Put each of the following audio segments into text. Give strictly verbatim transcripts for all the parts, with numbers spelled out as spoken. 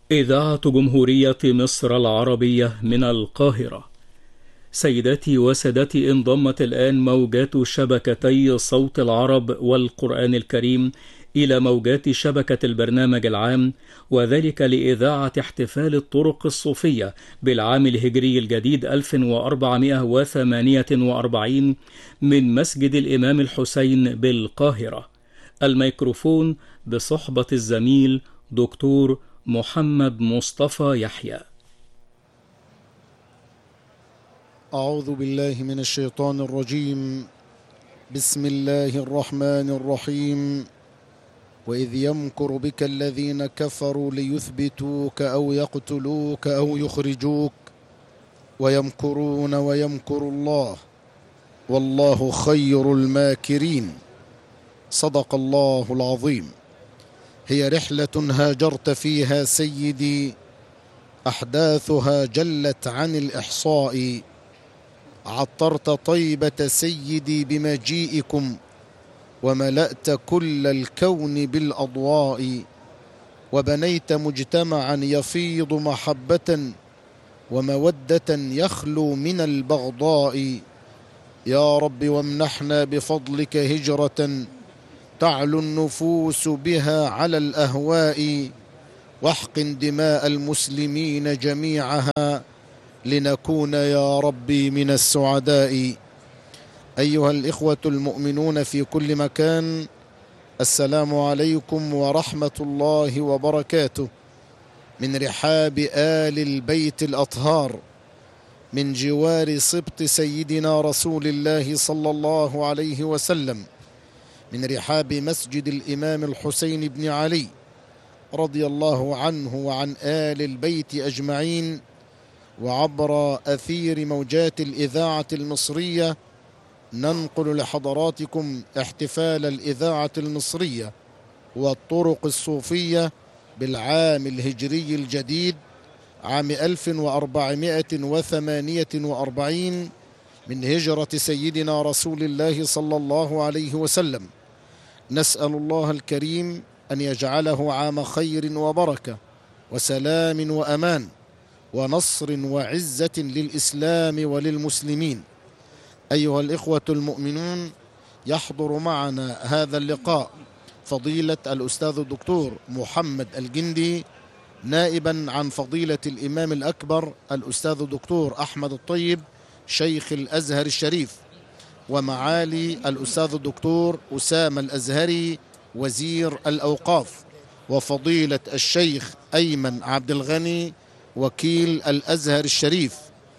إذاعة جمهورية مصر العربية من القاهرة. سيداتي وسادتي، انضمت الآن موجات شبكتي صوت العرب والقرآن الكريم إلى موجات شبكة البرنامج العام، وذلك لإذاعة احتفال الطرق الصوفية بالعام الهجري الجديد ألف وأربعمائة وثمانية وأربعين من مسجد الإمام الحسين بالقاهرة. الميكروفون بصحبة الزميل دكتور محمد مصطفى يحيى. أعوذ بالله من الشيطان الرجيم. بسم الله الرحمن الرحيم. وإذ يمكر بك الذين كفروا ليثبتوك أو يقتلوك أو يخرجوك ويمكرون ويمكر الله والله خير الماكرين. صدق الله العظيم. هي رحلة هاجرت فيها سيدي، أحداثها جلت عن الإحصاء. عطرت طيبة سيدي بمجيئكم، وملأت كل الكون بالأضواء، وبنيت مجتمعا يفيض محبة ومودة يخلو من البغضاء. يا رب وامنحنا بفضلك هجرة تعلو النفوس بها على الأهواء، واحقن دماء المسلمين جميعها لنكون يا ربي من السعداء. أيها الإخوة المؤمنون في كل مكان، السلام عليكم ورحمة الله وبركاته، من رحاب آل البيت الأطهار، من جوار سبط سيدنا رسول الله صلى الله عليه وسلم، من رحاب مسجد الإمام الحسين بن علي رضي الله عنه وعن آل البيت أجمعين، وعبر أثير موجات الإذاعة المصرية ننقل لحضراتكم احتفال الإذاعة المصرية والطرق الصوفية بالعام الهجري الجديد عام ألف وأربعمائة وثمانية وأربعين من هجرة سيدنا رسول الله صلى الله عليه وسلم. نسأل الله الكريم أن يجعله عام خير وبركة وسلام وأمان ونصر وعزة للإسلام وللمسلمين. أيها الإخوة المؤمنون، يحضر معنا هذا اللقاء فضيلة الأستاذ الدكتور محمد الجندي، نائبا عن فضيلة الإمام الأكبر الأستاذ الدكتور أحمد الطيب شيخ الأزهر الشريف، ومعالي الأستاذ الدكتور أسامة الأزهري وزير الأوقاف، وفضيلة الشيخ أيمن عبد الغني وكيل الأزهر الشريف،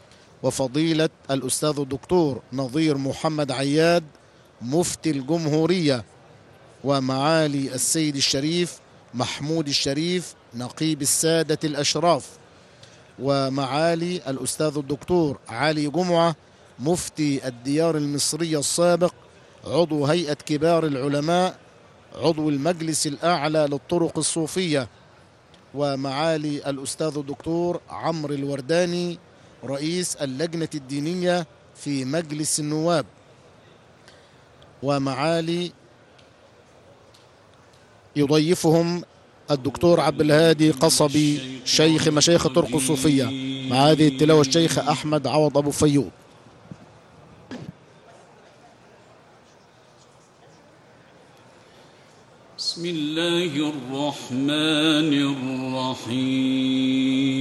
وفضيلة الأستاذ الدكتور نظير محمد عياد مفتي الجمهورية، ومعالي السيد الشريف محمود الشريف نقيب السادة الأشراف، ومعالي الأستاذ الدكتور علي جمعة مفتي الديار المصرية السابق، عضو هيئة كبار العلماء، عضو المجلس الأعلى للطرق الصوفية، ومعالي الأستاذ الدكتور عمرو الورداني رئيس اللجنة الدينية في مجلس النواب، ومعالي يضيفهم الدكتور عبد الهادي قصبي شيخ مشايخ الطرق الصوفية. مع هذه التلاوة الشيخ أحمد عوض أبو فيوض. بسم الله الرحمن الرحيم.